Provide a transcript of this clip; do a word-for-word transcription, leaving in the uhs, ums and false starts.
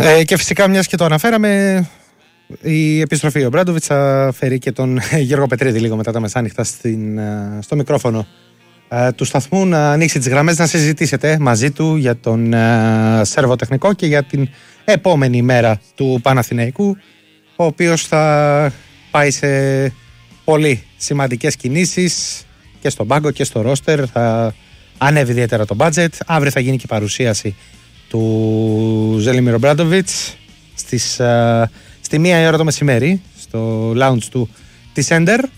Ε, και φυσικά, μιας και το αναφέραμε, η επιστροφή ο Μπράντοβιτς θα φέρει και τον Γιώργο Πετρίδη λίγο μετά τα μεσάνυχτα στην, στο μικρόφωνο ε, του σταθμού να ανοίξει τις γραμμές, να συζητήσετε μαζί του για τον ε, σερβοτεχνικό και για την επόμενη μέρα του Παναθηναϊκού, ο οποίος θα πάει σε πολύ σημαντικές κινήσεις και στον πάγκο και στο ρόστερ. Θα ανέβει ιδιαίτερα το budget. Αύριο θα γίνει και η παρουσίαση του Ζέλιμιρ Μπράντοβιτς στις, uh, στη μία η ώρα το μεσημέρι στο lounge του της Ender.